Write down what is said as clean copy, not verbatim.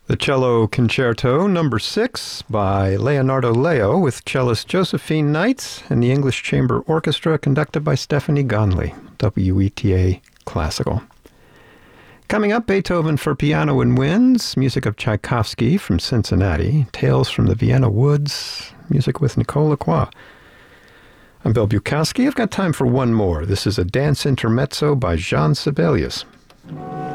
The Cello Concerto Number 6 by Leonardo Leo with cellist Josephine Knight and the English Chamber Orchestra conducted by Stephanie Gonley, WETA Classical. Coming up, Beethoven for piano and winds, music of Tchaikovsky from Cincinnati, Tales from the Vienna Woods, music with Nicole Lacroix. I'm Bill Bukowski. I've got time for one more. This is a dance intermezzo by Jean Sibelius.